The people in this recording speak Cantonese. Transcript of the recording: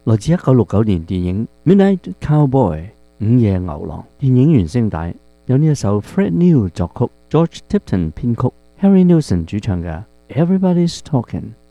來自1969年電影《Midnight Cowboy》午夜牛郎電影原聲帶，有呢一首 Fred Neil 作曲，George Tipton 編曲，Harry Nilsson 主唱嘅《Everybody's Talking》。